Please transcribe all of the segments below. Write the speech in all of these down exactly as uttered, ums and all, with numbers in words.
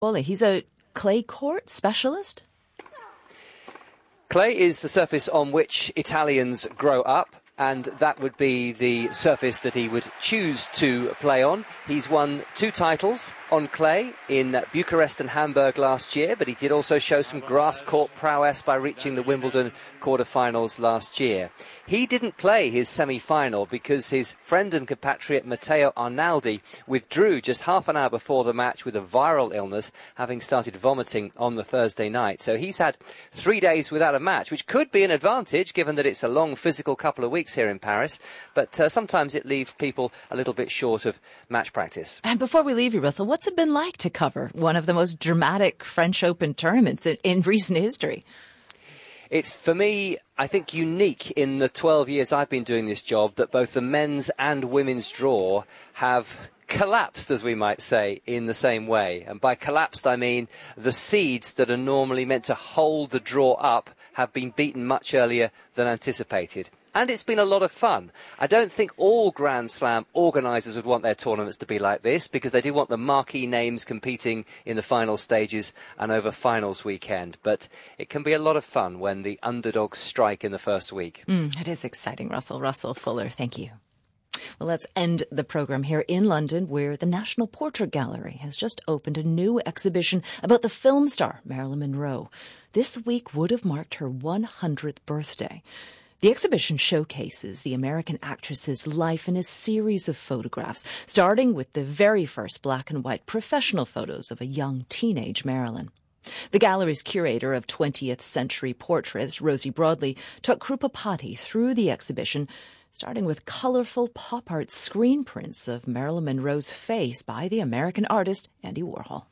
Well, he's a clay court specialist? Clay is the surface on which Italians grow up, and that would be the surface that he would choose to play on. He's won two titles on clay in Bucharest and Hamburg last year, but he did also show some grass court prowess by reaching the Wimbledon quarterfinals last year. He didn't play his semi-final because his friend and compatriot Matteo Arnaldi withdrew just half an hour before the match with a viral illness, having started vomiting on the Thursday night. So he's had three days without a match, which could be an advantage given that it's a long physical couple of weeks here in Paris, but uh, sometimes it leaves people a little bit short of match practice. And before we leave you, Russell, what's it been like to cover one of the most dramatic French Open tournaments in, in recent history? It's, for me, I think unique in the twelve years I've been doing this job that both the men's and women's draw have collapsed, as we might say, in the same way. And by collapsed, I mean the seeds that are normally meant to hold the draw up have been beaten much earlier than anticipated. And it's been a lot of fun. I don't think all Grand Slam organisers would want their tournaments to be like this, because they do want the marquee names competing in the final stages and over finals weekend. But it can be a lot of fun when the underdogs strike in the first week. Mm, it is exciting, Russell. Russell Fuller, thank you. Well, let's end the program here in London, where the National Portrait Gallery has just opened a new exhibition about the film star Marilyn Monroe. This week would have marked her one hundredth birthday. The exhibition showcases the American actress's life in a series of photographs, starting with the very first black and white professional photos of a young teenage Marilyn. The gallery's curator of twentieth century portraits, Rosie Broadley, took Krupa Patti through the exhibition, starting with colorful pop art screen prints of Marilyn Monroe's face by the American artist Andy Warhol.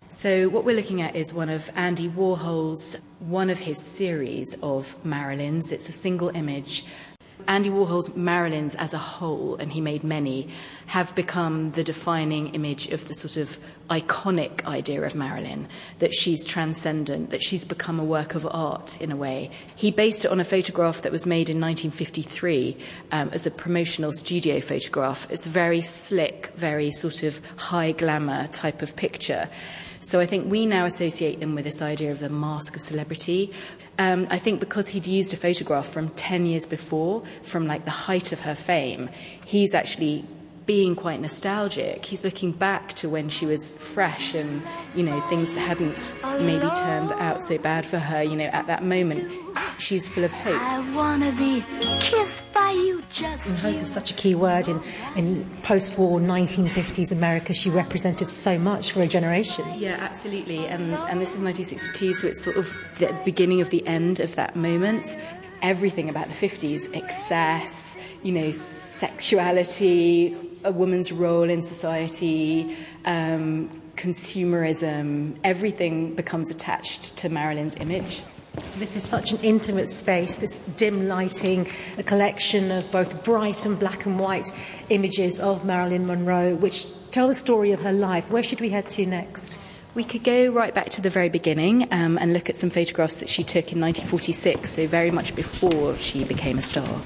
So what we're looking at is one of Andy Warhol's, one of his series of Marilyns. It's a single image. Andy Warhol's Marilyns as a whole, and he made many, have become the defining image of the sort of iconic idea of Marilyn, that she's transcendent, that she's become a work of art in a way. He based it on a photograph that was made in nineteen fifty-three um, as a promotional studio photograph. It's a very slick, very sort of high glamour type of picture. So I think we now associate them with this idea of the mask of celebrity. Um, I think because he'd used a photograph from ten years before, from like the height of her fame, he's actually being quite nostalgic. He's looking back to when she was fresh and, you know, things hadn't maybe turned out so bad for her. You know, at that moment, she's full of hope. I want to be kissed by you just And hope is such a key word in, in post-war nineteen fifties America. She represented so much for a generation. Yeah, absolutely. And, and this is nineteen sixty-two, so it's sort of the beginning of the end of that moment. Everything about the fifties, excess, you know, sexuality, a woman's role in society, um, consumerism, everything becomes attached to Marilyn's image. This is such an intimate space, this dim lighting, a collection of both bright and black and white images of Marilyn Monroe, which tell the story of her life. Where should we head to next? We could go right back to the very beginning um, and look at some photographs that she took in nineteen forty-six, so very much before she became a star.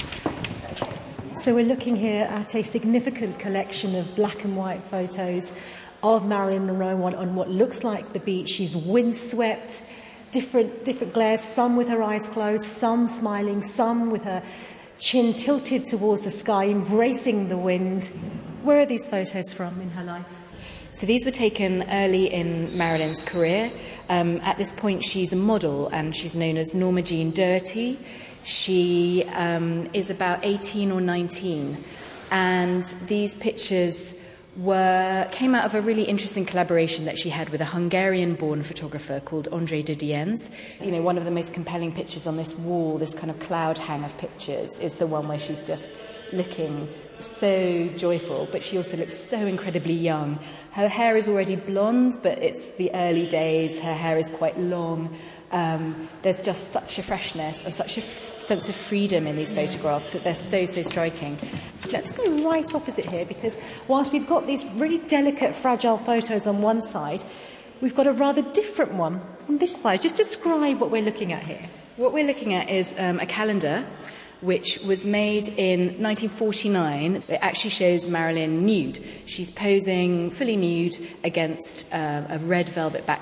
So we're looking here at a significant collection of black and white photos of Marilyn Monroe on, on what looks like the beach. She's windswept, different, different glares, some with her eyes closed, some smiling, some with her chin tilted towards the sky, embracing the wind. Where are these photos from in her life? So these were taken early in Marilyn's career. Um, at this point, she's a model, and she's known as Norma Jean Dirty. She um, is about eighteen or nineteen, and these pictures were came out of a really interesting collaboration that she had with a Hungarian-born photographer called André de Diens. You know, one of the most compelling pictures on this wall, this kind of cloud hang of pictures, is the one where she's just looking so joyful, but she also looks so incredibly young. Her hair is already blonde, but it's the early days. Her hair is quite long. Um, there's just such a freshness and such a f- sense of freedom in these photographs that they're so, so striking. Let's go right opposite here, because whilst we've got these really delicate, fragile photos on one side, we've got a rather different one on this side. Just describe what we're looking at here. What we're looking at is um, a calendar which was made in nineteen forty-nine. It actually shows Marilyn nude. She's posing fully nude against uh, a red velvet background.